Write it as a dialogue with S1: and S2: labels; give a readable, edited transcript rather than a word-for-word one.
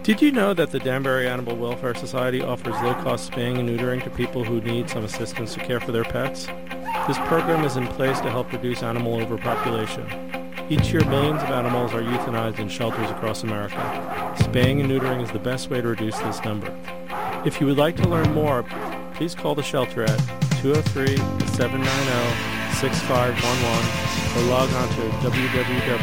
S1: Did you know that the Danbury Animal Welfare Society offers low-cost spaying and neutering to people who need some assistance to care for their pets? This program is in place to help reduce animal overpopulation. Each year, millions of animals are euthanized in shelters across America. Spaying and neutering is the best way to reduce this number. If you would like to learn more, please call the shelter at 203-790-6511 or log on to www.danbury.org.